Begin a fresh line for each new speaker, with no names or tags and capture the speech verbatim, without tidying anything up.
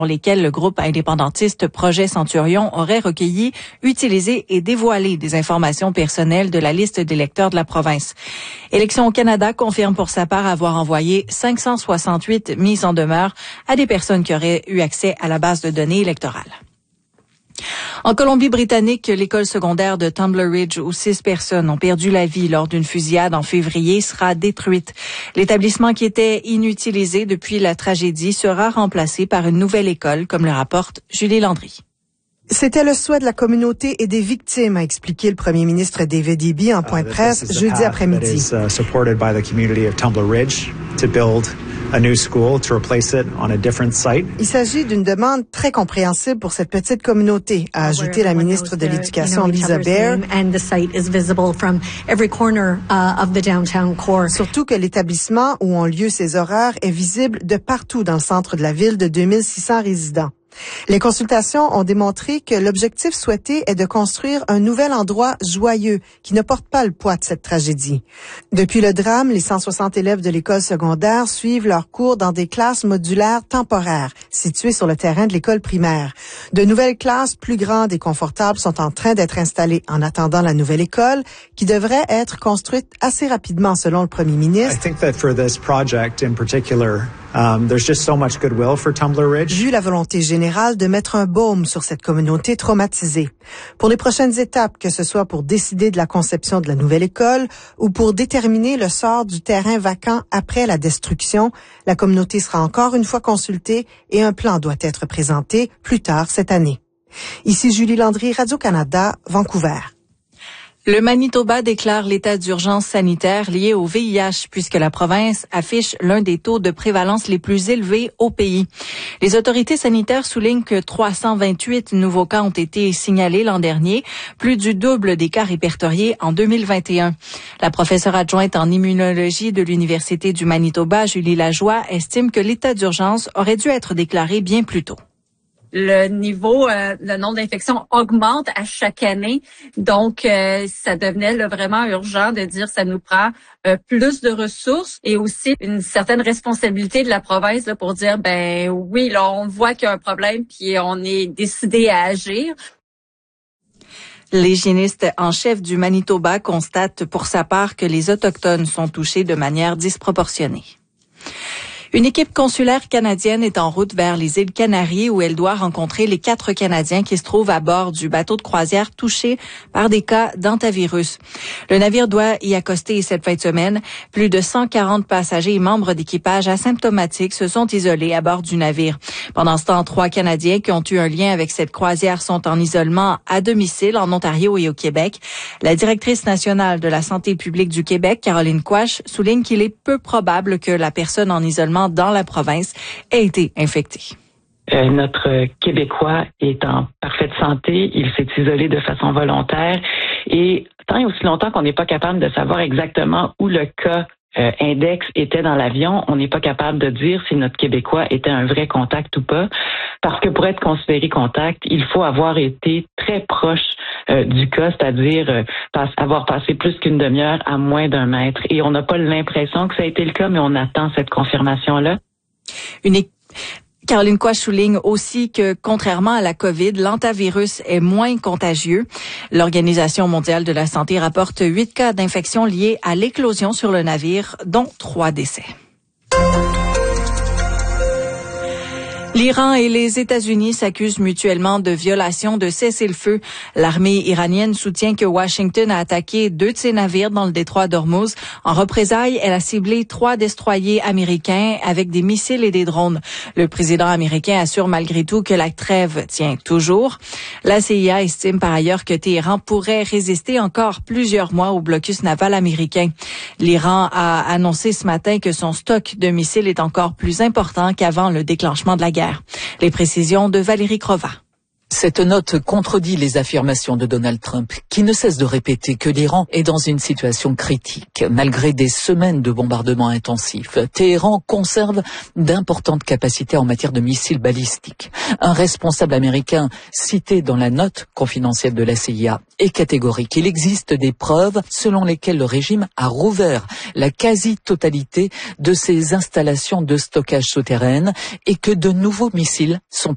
pour lesquels le groupe indépendantiste Projet Centurion aurait recueilli, utilisé et dévoilé des informations personnelles de la liste d'électeurs de la province. Élections Canada confirme pour sa part avoir envoyé cinq cent soixante-huit mises en demeure à des personnes qui auraient eu accès à la base de données électorale. En Colombie-Britannique, l'école secondaire de Tumbler Ridge, où six personnes ont perdu la vie lors d'une fusillade en février, sera détruite. L'établissement qui était inutilisé depuis la tragédie sera remplacé par une nouvelle école, comme le rapporte Julie Landry.
C'était le souhait de la communauté et des victimes, a expliqué le premier ministre David Eby en point de presse uh, jeudi après-midi.
A new school to replace it on a different site.
Il s'agit d'une demande très compréhensible pour cette petite communauté, a ajouté la ministre de l'Éducation Lisa Bair. Surtout que l'établissement où ont lieu ces horreurs est visible de partout dans le centre de la ville de deux mille six cents résidents. Les consultations ont démontré que l'objectif souhaité est de construire un nouvel endroit joyeux qui ne porte pas le poids de cette tragédie. Depuis le drame, les cent soixante élèves de l'école secondaire suivent leurs cours dans des classes modulaires temporaires situées sur le terrain de l'école primaire. De nouvelles classes plus grandes et confortables sont en train d'être installées en attendant la nouvelle école qui devrait être construite assez rapidement selon le premier ministre.
I think that for this project in particular, Um, there's just so much goodwill for Tumbler Ridge.
Vu la volonté générale de mettre un baume sur cette communauté traumatisée. Pour les prochaines étapes, que ce soit pour décider de la conception de la nouvelle école ou pour déterminer le sort du terrain vacant après la destruction, la communauté sera encore une fois consultée et un plan doit être présenté plus tard cette année. Ici Julie Landry, Radio-Canada, Vancouver.
Le Manitoba déclare l'état d'urgence sanitaire lié au V I H puisque la province affiche l'un des taux de prévalence les plus élevés au pays. Les autorités sanitaires soulignent que trois cent vingt-huit nouveaux cas ont été signalés l'an dernier, plus du double des cas répertoriés en deux mille vingt et un. La professeure adjointe en immunologie de l'Université du Manitoba, Julie Lajoie, estime que l'état d'urgence aurait dû être déclaré bien plus tôt.
Le niveau, euh, le nombre d'infections augmente à chaque année. Donc, euh, ça devenait là, vraiment urgent de dire ça nous prend euh, plus de ressources et aussi une certaine responsabilité de la province là, pour dire, ben oui, là, on voit qu'il y a un problème puis on est décidé à agir.
L'hygiéniste en chef du Manitoba constate pour sa part que les Autochtones sont touchés de manière disproportionnée. Une équipe consulaire canadienne est en route vers les îles Canaries où elle doit rencontrer les quatre Canadiens qui se trouvent à bord du bateau de croisière touché par des cas d'hantavirus. Le navire doit y accoster cette fin de semaine. Plus de cent quarante passagers et membres d'équipage asymptomatiques se sont isolés à bord du navire. Pendant ce temps, trois Canadiens qui ont eu un lien avec cette croisière sont en isolement à domicile en Ontario et au Québec. La directrice nationale de la santé publique du Québec, Caroline Quach, souligne qu'il est peu probable que la personne en isolement dans la province a été infecté.
Euh, notre Québécois est en parfaite santé, il s'est isolé de façon volontaire et tant et aussi longtemps qu'on n'est pas capable de savoir exactement où le cas euh, index était dans l'avion, on n'est pas capable de dire si notre Québécois était un vrai contact ou pas, parce que pour être considéré contact, il faut avoir été très proche euh, du cas, c'est-à-dire euh, pas, avoir passé plus qu'une demi-heure à moins d'un mètre. Et on n'a pas l'impression que ça a été le cas, mais on attend cette confirmation-là.
Une é- Caroline Quach souligne aussi que, contrairement à la COVID, l'hantavirus est moins contagieux. L'Organisation mondiale de la santé rapporte huit cas d'infection liés à l'éclosion sur le navire, dont trois décès. L'Iran et les États-Unis s'accusent mutuellement de violation de cessez-le-feu. L'armée iranienne soutient que Washington a attaqué deux de ses navires dans le détroit d'Ormuz. En représailles, elle a ciblé trois destroyers américains avec des missiles et des drones. Le président américain assure malgré tout que la trêve tient toujours. La C I A estime par ailleurs que Téhéran pourrait résister encore plusieurs mois au blocus naval américain. L'Iran a annoncé ce matin que son stock de missiles est encore plus important qu'avant le déclenchement de la guerre. Les précisions de Valérie Crova.
Cette note contredit les affirmations de Donald Trump, qui ne cesse de répéter que l'Iran est dans une situation critique. Malgré des semaines de bombardements intensifs, Téhéran conserve d'importantes capacités en matière de missiles balistiques. Un responsable américain cité dans la note confidentielle de la C I A est catégorique. Il existe des preuves selon lesquelles le régime a rouvert la quasi-totalité de ses installations de stockage souterraines et que de nouveaux missiles sont